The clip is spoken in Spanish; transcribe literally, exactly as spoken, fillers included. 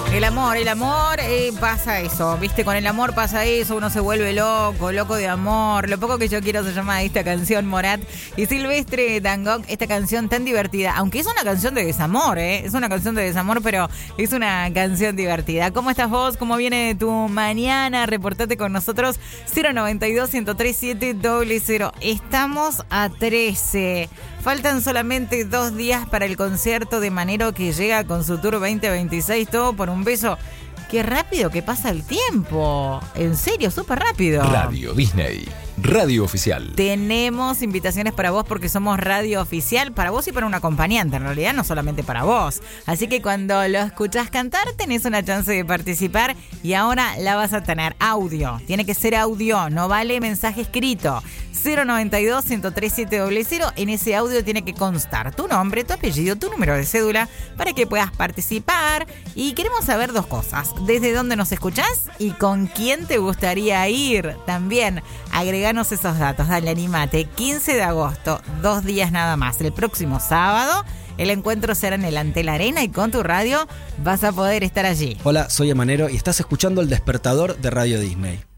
El amor, el amor, eh, pasa eso, ¿viste? Con el amor pasa eso, uno se vuelve loco, loco de amor. Lo poco que yo quiero se llama esta canción, Morat y Silvestre Dangond, esta canción tan divertida. Aunque es una canción de desamor, ¿eh? Es una canción de desamor, pero es una canción divertida. ¿Cómo estás vos? ¿Cómo viene tu mañana? Reportate con nosotros, cero noventa y dos, ciento tres, siete cero cero. Estamos a trece. Faltan solamente dos días para el concierto de Manero, que llega con su tour veinte veintiséis, todo por un beso. Qué rápido que pasa el tiempo. En serio, súper rápido. Radio Disney, radio oficial. Tenemos invitaciones para vos porque somos radio oficial, para vos y para un acompañante, en realidad no solamente para vos. Así que cuando lo escuchás cantar tenés una chance de participar y ahora la vas a tener. Audio, tiene que ser audio, no vale mensaje escrito. cero noventa y dos, ciento tres, siete cero cero. En ese audio tiene que constar tu nombre, tu apellido, tu número de cédula para que puedas participar. Y queremos saber dos cosas: desde dónde nos escuchás y con quién te gustaría ir. También agreganos esos datos, dale, animate. quince de agosto, dos días nada más. El próximo sábado el encuentro será en el Antel Arena y con tu radio vas a poder estar allí. Hola, soy Manero y estás escuchando El Despertador de Radio Disney.